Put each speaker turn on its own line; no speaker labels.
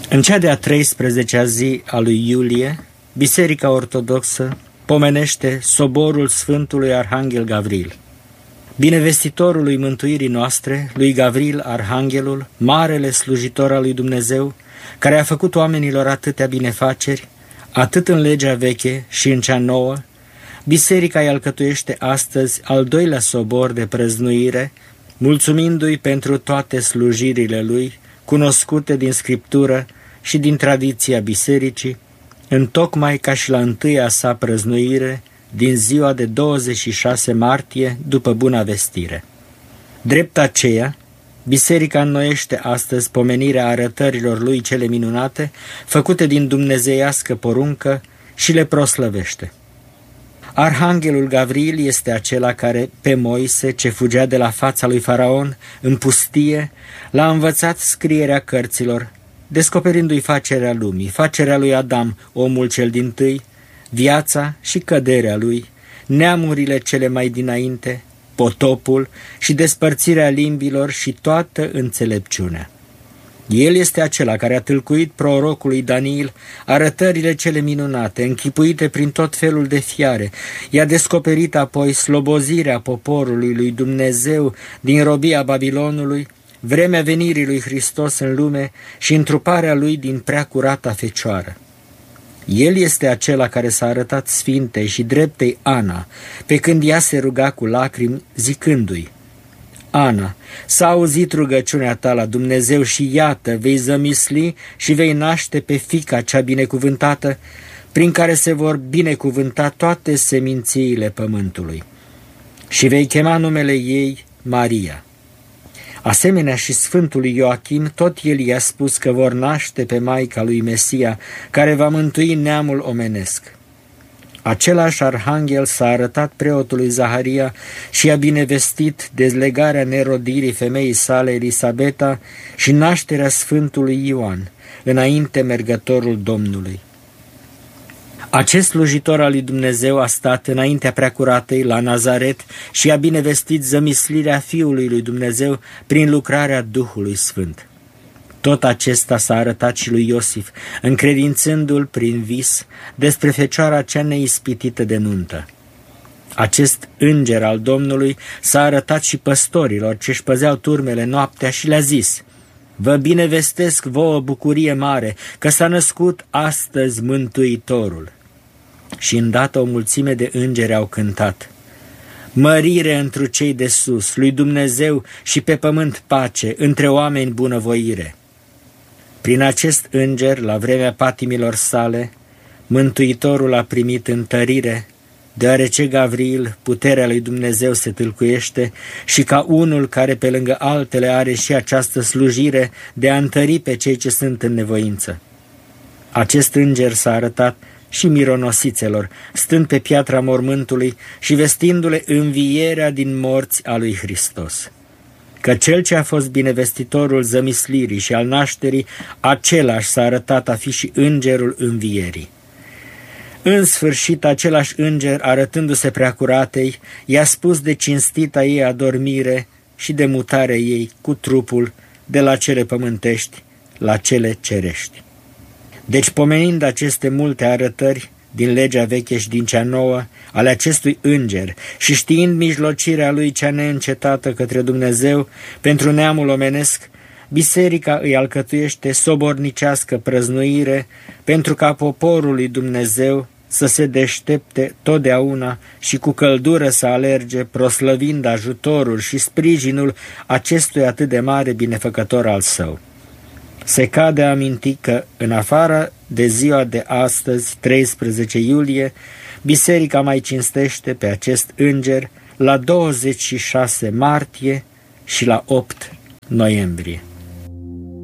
În cea de-a 13-a zi a lui iulie, Biserica Ortodoxă pomenește soborul Sfântului Arhanghel Gavril. Binevestitorului mântuirii noastre, lui Gavril Arhanghelul, marele slujitor al lui Dumnezeu, care a făcut oamenilor atâtea binefaceri, atât în legea veche și în cea nouă, Biserica îi alcătuiește astăzi al doilea sobor de prăznuire, mulțumindu-i pentru toate slujirile lui, cunoscute din Scriptură și din tradiția Bisericii, întocmai ca și la întâia sa prăznuire, din ziua de 26 martie după Buna Vestire. Drept aceea, Biserica înnoiește astăzi pomenirea arătărilor lui cele minunate, făcute din dumnezeiască poruncă, și le proslăvește. Arhanghelul Gavril este acela care, pe Moise, ce fugea de la fața lui Faraon în pustie, l-a învățat scrierea cărților, descoperindu-i facerea lumii, facerea lui Adam, omul cel dintâi, viața și căderea lui, neamurile cele mai dinainte, potopul și despărțirea limbilor și toată înțelepciunea. El este acela care a tâlcuit prorocului Daniel arătările cele minunate, închipuite prin tot felul de fiare. I-a descoperit apoi slobozirea poporului lui Dumnezeu din robia Babilonului, vremea venirii lui Hristos în lume și întruparea lui din prea curata Fecioară. El este acela care s-a arătat sfintei și dreptei Ana, pe când ea se ruga cu lacrimi, zicându-i: Ana, s-a auzit rugăciunea ta la Dumnezeu și iată, vei zămisli și vei naște pe fiica cea binecuvântată, prin care se vor binecuvânta toate semințiile pământului. Și vei chema numele ei Maria. Asemenea și Sfântului Ioachim, tot el i-a spus că vor naște pe Maica lui Mesia, care va mântui neamul omenesc. Același arhanghel s-a arătat preotului Zaharia și a binevestit dezlegarea nerodirii femeii sale Elisabeta și nașterea Sfântului Ioan, înainte mergătorul Domnului. Acest slujitor al lui Dumnezeu a stat înaintea preacuratei la Nazaret și a binevestit zămislirea Fiului lui Dumnezeu prin lucrarea Duhului Sfânt. Tot acesta s-a arătat și lui Iosif, încredințându-l prin vis despre fecioara cea neispitită de nuntă. Acest înger al Domnului s-a arătat și păstorilor ce își păzeau turmele noaptea și le-a zis: Vă binevestesc vouă bucurie mare, că s-a născut astăzi Mântuitorul. Și îndată o mulțime de îngeri au cântat: Mărire întru cei de sus, lui Dumnezeu și pe pământ pace, între oameni bunăvoire. Prin acest înger, la vremea patimilor sale, Mântuitorul a primit întărire, deoarece Gavril, puterea lui Dumnezeu, se tâlcuiește și ca unul care pe lângă altele are și această slujire de a întări pe cei ce sunt în nevoință. Acest înger s-a arătat și mironosițelor, stând pe piatra mormântului și vestindu-le învierea din morți a lui Hristos. Că cel ce a fost binevestitorul zămislirii și al nașterii, același s-a arătat a fi și îngerul învierii. În sfârșit, același înger, arătându-se preacuratei, i-a spus de cinstita ei adormire și de mutarea ei cu trupul de la cele pământești la cele cerești. Deci, pomenind aceste multe arătări din legea veche și din cea nouă, ale acestui înger, și știind mijlocirea lui cea neîncetată către Dumnezeu pentru neamul omenesc, Biserica îi alcătuiește sobornicească prăznuire pentru ca poporul lui Dumnezeu să se deștepte totdeauna și cu căldură să alerge, proslăvind ajutorul și sprijinul acestui atât de mare binefăcător al său. Se cade a aminti că, în afară de ziua de astăzi, 13 iulie, Biserica mai cinstește pe acest înger la 26 martie și la 8 noiembrie.